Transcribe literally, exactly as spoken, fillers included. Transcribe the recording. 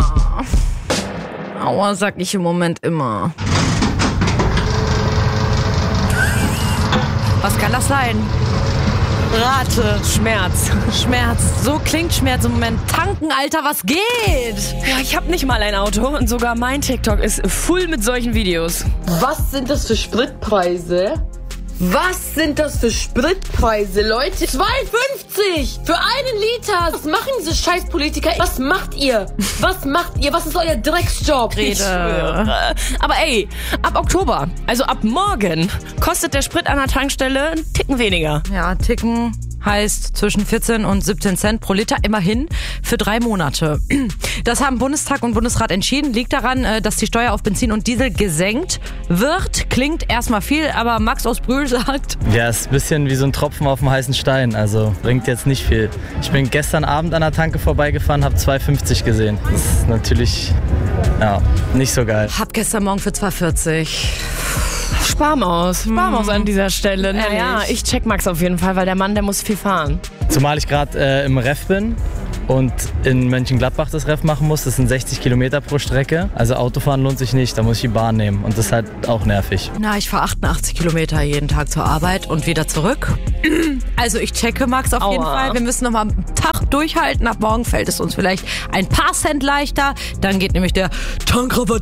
Aua. Aua, sag ich im Moment immer. Was kann das sein? Rate. Schmerz. Schmerz. So klingt Schmerz im Moment. Tanken, Alter, was geht? Ja, ich habe nicht mal ein Auto und sogar mein TikTok ist voll mit solchen Videos. Was sind das für Spritpreise? Was sind das für Spritpreise, Leute? zwei fünfzig für einen Liter. Was machen diese scheiß Politiker? Was macht ihr? Was macht ihr? Was ist euer Drecksjob? Rede. Aber ey, ab Oktober, also ab morgen, kostet der Sprit an der Tankstelle einen Ticken weniger. Ja, ticken heißt zwischen vierzehn und siebzehn Cent pro Liter, immerhin für drei Monate. Das haben Bundestag und Bundesrat entschieden. Liegt daran, dass die Steuer auf Benzin und Diesel gesenkt wird. Klingt erstmal viel, aber Max aus Brühl sagt... Ja, ist ein bisschen wie so ein Tropfen auf dem heißen Stein. Also bringt jetzt nicht viel. Ich bin gestern Abend an der Tanke vorbeigefahren, habe zwei fünfzig gesehen. Das ist natürlich ja, nicht so geil. Hab gestern Morgen für zwei vierzig. Sparmaus, Sparmaus an dieser Stelle. Naja, Ehrlich? ich check Max auf jeden Fall, weil der Mann, der muss viel fahren. Zumal ich gerade äh, im Ref bin und in Mönchengladbach das Ref machen muss. Das sind sechzig Kilometer pro Strecke. Also Autofahren lohnt sich nicht, da muss ich die Bahn nehmen. Und das ist halt auch nervig. Na, ich fahre achtundachtzig Kilometer jeden Tag zur Arbeit und wieder zurück. Also ich checke Max auf Aua. jeden Fall. Wir müssen noch mal einen Tag durchhalten. Ab morgen fällt es uns vielleicht ein paar Cent leichter. Dann geht nämlich der Tankrabatt